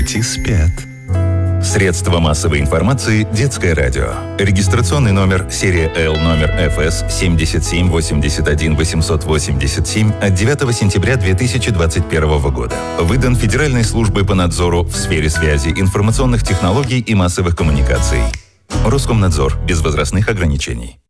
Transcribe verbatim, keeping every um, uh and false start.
Дети спят. Средства массовой информации «Детское радио». Регистрационный номер серия Л номер эф эс семь семь восемь один восемь восемь семь от девятого сентября две тысячи двадцать первого года. Выдан Федеральной службой по надзору в сфере связи, информационных технологий и массовых коммуникаций. Роскомнадзор. Без возрастных ограничений.